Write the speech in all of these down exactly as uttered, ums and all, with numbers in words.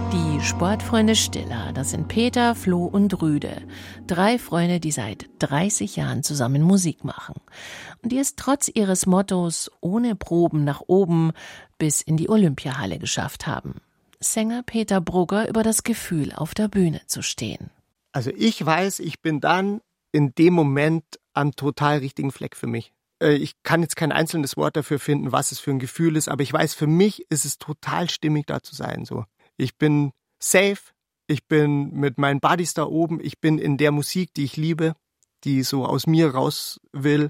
Die Sportfreunde Stiller, das sind Peter, Flo und Rüde. Drei Freunde, die seit dreißig Jahren zusammen Musik machen. Und die es trotz ihres Mottos ohne Proben nach oben bis in die Olympiahalle geschafft haben. Sänger Peter Brugger über das Gefühl, auf der Bühne zu stehen. Also ich weiß, ich bin dann in dem Moment am total richtigen Fleck für mich. Ich kann jetzt kein einzelnes Wort dafür finden, was es für ein Gefühl ist, aber ich weiß, für mich ist es total stimmig, da zu sein. So, ich bin safe, ich bin mit meinen Buddies da oben, ich bin in der Musik, die ich liebe, die so aus mir raus will,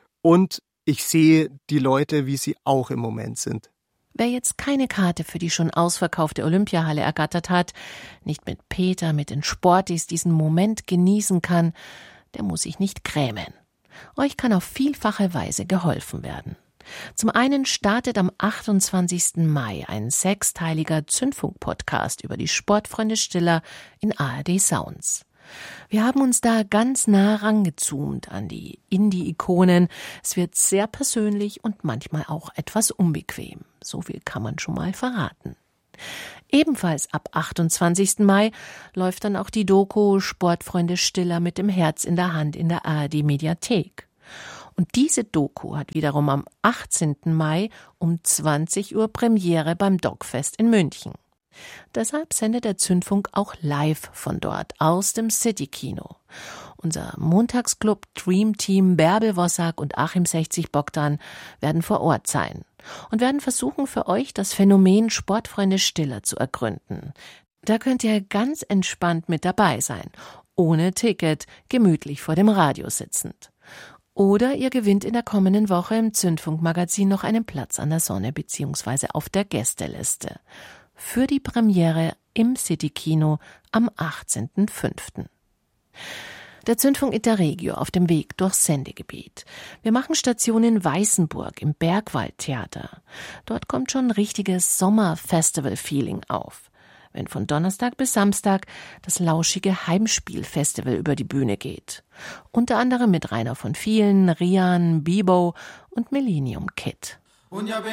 und ich sehe die Leute, wie sie auch im Moment sind. Wer jetzt keine Karte für die schon ausverkaufte Olympiahalle ergattert hat, nicht mit Peter, mit den Sportis diesen Moment genießen kann, der muss sich nicht grämen. Euch kann auf vielfache Weise geholfen werden. Zum einen startet am achtundzwanzigsten Mai ein sechsteiliger Zündfunk-Podcast über die Sportfreunde Stiller in A R D Sounds. Wir haben uns da ganz nah rangezoomt an die Indie-Ikonen. Es wird sehr persönlich und manchmal auch etwas unbequem. So viel kann man schon mal verraten. Ebenfalls ab achtundzwanzigsten Mai läuft dann auch die Doku Sportfreunde Stiller mit dem Herz in der Hand in der A R D-Mediathek. Und diese Doku hat wiederum am achtzehnten Mai um zwanzig Uhr Premiere beim Dogfest in München. Deshalb sendet der Zündfunk auch live von dort, aus dem City-Kino. Unser Montagsclub Dream Team Bärbel Wossack und Achim sechzig Bogdan werden vor Ort sein und werden versuchen, für euch das Phänomen Sportfreunde Stiller zu ergründen. Da könnt ihr ganz entspannt mit dabei sein, ohne Ticket, gemütlich vor dem Radio sitzend. Oder ihr gewinnt in der kommenden Woche im Zündfunk-Magazin noch einen Platz an der Sonne bzw. auf der Gästeliste. Für die Premiere im City-Kino am achtzehnten fünften Der Zündfunk Interregio auf dem Weg durchs Sendegebiet. Wir machen Station in Weißenburg im Bergwaldtheater. Dort kommt schon ein richtiges Sommer-Festival-Feeling auf, wenn von Donnerstag bis Samstag das lauschige Heimspiel-Festival über die Bühne geht. Unter anderem mit Rainer von Vielen, Rian, Bibo und Millennium Kid.